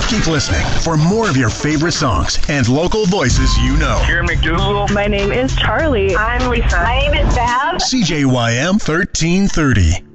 Keep listening for more of your favorite songs and local voices you know. Here McDougal. My name is Charlie. I'm Lisa. My name is Bab. CJYM 1330.